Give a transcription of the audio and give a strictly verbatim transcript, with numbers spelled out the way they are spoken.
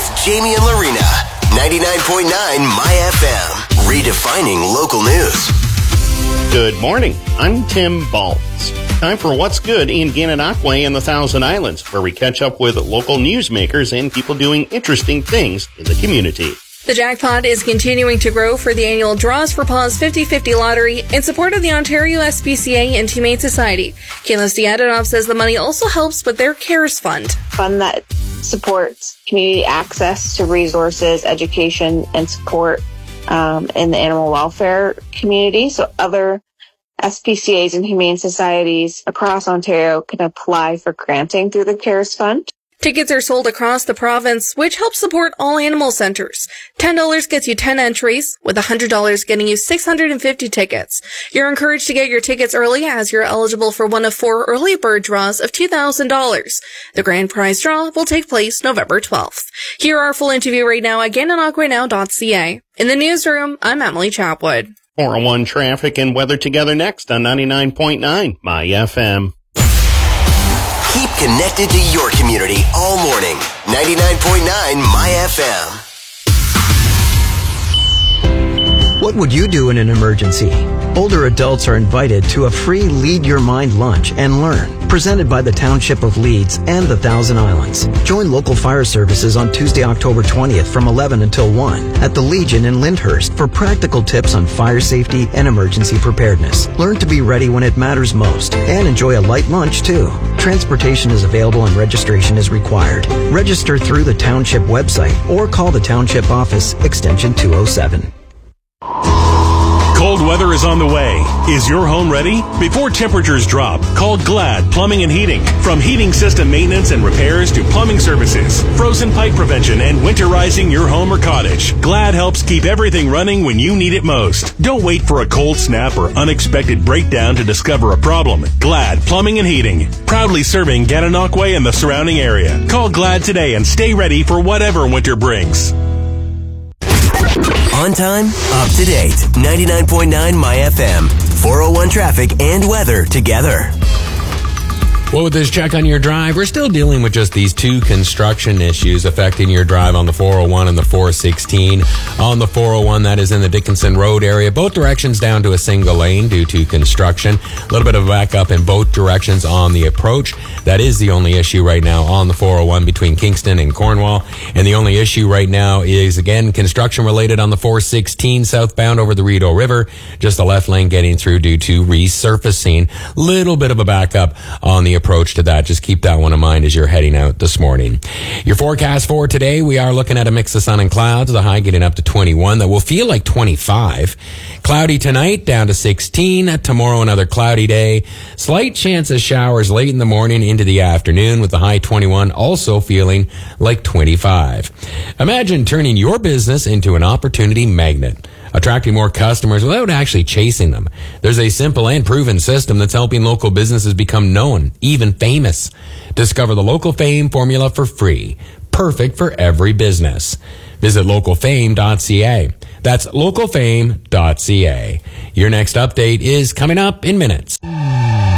with Jamie and Lorena. ninety-nine point nine My F M. Redefining local news. Good morning. I'm Tim Baltz. Time for What's Good in Gananoque and the Thousand Islands, where we catch up with local newsmakers and people doing interesting things in the community. The jackpot is continuing to grow for the annual Draws for Paws fifty fifty lottery in support of the Ontario S P C A and Humane Society. Kayla Stiadinov says the money also helps with their CARES fund. Fund that supports community access to resources, education, and support um, in the animal welfare community. So other S P C As and Humane Societies across Ontario can apply for granting through the CARES fund. Tickets are sold across the province, which helps support all animal centers. ten dollars gets you ten entries, with one hundred dollars getting you six hundred fifty tickets. You're encouraged to get your tickets early as you're eligible for one of four early bird draws of two thousand dollars. The grand prize draw will take place November twelfth. Hear our full interview right now at gananoque now dot c a. In the newsroom, I'm Emily Chapwood. four oh one traffic and weather together next on ninety-nine point nine My F M. Keep connected to your community all morning. ninety-nine point nine My F M. What would you do in an emergency? Older adults are invited to a free Lead Your Mind lunch and learn, presented by the Township of Leeds and the Thousand Islands. Join local fire services on Tuesday, October twentieth from eleven until one at the Legion in Lyndhurst for practical tips on fire safety and emergency preparedness. Learn to be ready when it matters most and enjoy a light lunch too. Transportation is available and registration is required. Register through the Township website or call the Township office extension two oh seven. Cold weather is on the way. Is your home ready? Before temperatures drop, call Glad Plumbing and Heating. From heating system maintenance and repairs to plumbing services, frozen pipe prevention, and winterizing your home or cottage, Glad helps keep everything running when you need it most. Don't wait for a cold snap or unexpected breakdown to discover a problem. Glad Plumbing and Heating. Proudly serving Gananoque and the surrounding area. Call Glad today and stay ready for whatever winter brings. On time, up to date. ninety-nine point nine My F M. four oh one traffic and weather together. Well, with this check on your drive, we're still dealing with just these two construction issues affecting your drive on the four oh one and the four sixteen. On the four oh one, that is in the Dickinson Road area, both directions down to a single lane due to construction. A little bit of a backup in both directions on the approach. That is the only issue right now on the four oh one between Kingston and Cornwall. And the only issue right now is, again, construction related on the four sixteen southbound over the Rideau River. Just the left lane getting through due to resurfacing. Little bit of a backup on the approach to that. Just keep that one in mind as you're heading out this morning. Your forecast for today, we are looking at a mix of sun and clouds, the high getting up to twenty-one. That will feel like twenty-five. Cloudy tonight, down to sixteen. Tomorrow, another cloudy day. Slight chance of showers late in the morning into the afternoon with the high twenty-one, also feeling like twenty-five. Imagine turning your business into an opportunity magnet, attracting more customers without actually chasing them. There's a simple and proven system that's helping local businesses become known, even famous. Discover the Local Fame formula for free. Perfect for every business. Visit local fame dot c a. That's local fame dot c a. Your next update is coming up in minutes.